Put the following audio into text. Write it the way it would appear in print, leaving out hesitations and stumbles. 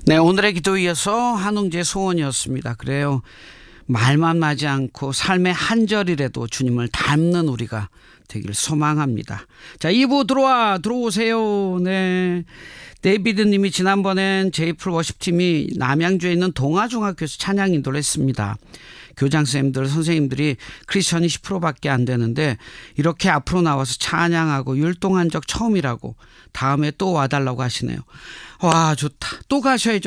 네, 오늘의 기도 이어서 한웅재 소원이었습니다. 그래요. 말만 하지 않고 삶의 한 절이라도 주님을 닮는 우리가 되길 소망합니다. 자, 2부 들어오세요. 네. 데이비드 님이 지난번엔 제이풀 워십팀이 남양주에 있는 동아중학교에서 찬양 인도를 했습니다. 교장선생님들, 선생님들이 크리스천이 10%밖에 안 되는데 이렇게 앞으로 나와서 찬양하고 율동한 적 처음이라고 다음에 또 와달라고 하시네요. 와, 좋다. 또 가셔야죠.